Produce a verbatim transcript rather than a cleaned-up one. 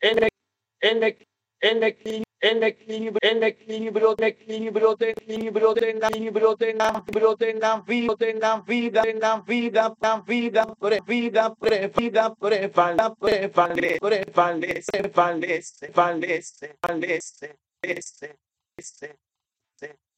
en en en equilibrio en equilibrio en equilibrio en equilibrio de equilibrio tengan equilibrio tengan equilibrio tengan vida tengan vida tengan vida tengan vida pre vida pre vida prefalda prefalde prefalde prefalde prefalde prefalde este este este